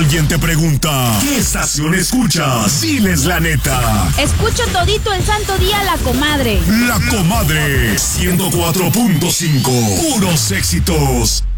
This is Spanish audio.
alguien te pregunta, ¿qué estación escuchas? Diles la neta. Escucho todito el santo día La Comadre. La Comadre, 104.5. Puros éxitos.